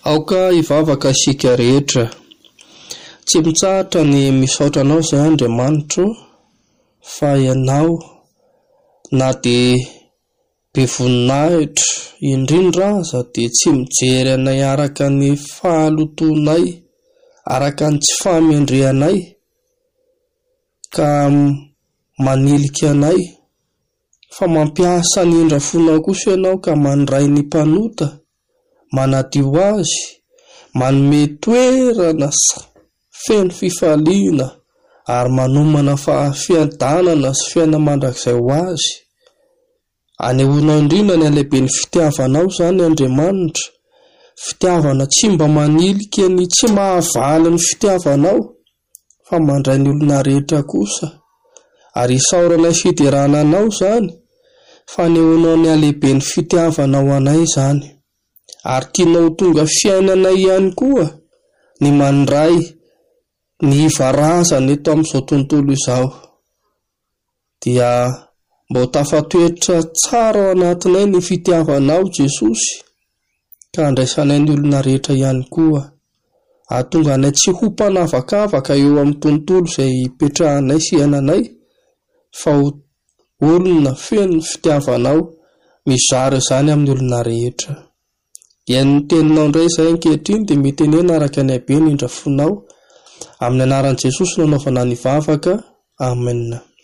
Aoka ivavaka sika rehetra. Tsy mitsahatra ny misaotra anao izay Andriamanitro fa ianao na dia be voninahitra indrindra aza dia tsy mijery anay araka ny fahalotonay, araka ny tsy fahamendrehanay ka manilika anay, fa mampiasa ny indra fonao kosa ianao ka mandray ny mpanota, manadio azy, manome toerana feno fifaliana ary manomana fiadanana sy fiaina mandrakizay ho azy. Anehoanao indrindra ny alehibe ny fitiavanao izany Andriamanitra, fitiavana tsy mba manilika ny tsy mahavaly ny fitiavanao fa mandray ny olona rehetra kosa, ary isaoranay fiderana anao izany fa anehoanao ny alehibe ny fitiavanao anay izany, ary tianao tonga fiainanay ihany koa ny mandray ny varazana eto amin'izao tontolo izao. Dia mba ho tafatoetra tsara ao anatinay ny fitiavanao Jesosy, ka andraisanay ny olona rehetra ihany koa, ahatonga anay tsy ho mpanavakavaka eo amin'ny tontolo izay ipetrahanay sy iainanay, fa ho olona feno fitiavanao mizara izany amin'ny olona rehetra. Dia ny teninao indray izay ankehitriny dia mitenena araka ny habe ny indra fonao, amin'ny anaran'i Jesosy no anaovana ny vavaka. Amen.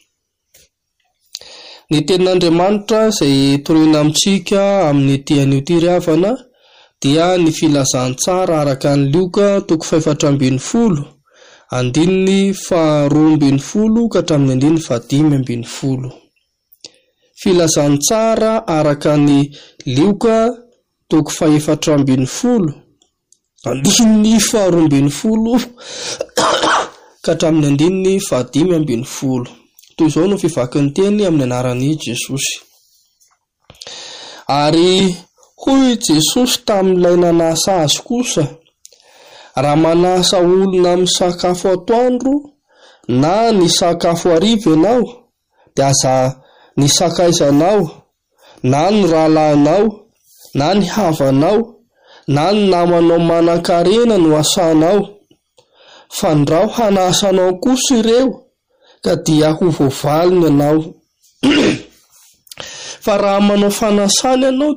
Ny tenin'Andriamanitra izay torena amintsika amin'ny tian'io tiravana dia ny filazantsara araka ny Lioka 4:12, andininy 2:12 ka hatramin'ny 5:15. Filazantsara araka ny Lioka 4:12, andininy 2:12 ka hatramin'ny 5:15. Toy izao no fivakin'ny teny amin'ny anaran'i Jesosy. Ary hoy Jesosy tamin'ilay nanasa azy kosa, raha manasa olona amin'ny sakafo atoandro na ny sakafo hariva ianao, dia aza ny sakaizanao na ny rahalahinao na ny havanao na ny namanao manan-karena no asanao, fa ny raha hanasanao kosa ireo ka dia ho voavaliny ianao. Fa raha manao fanasana ianao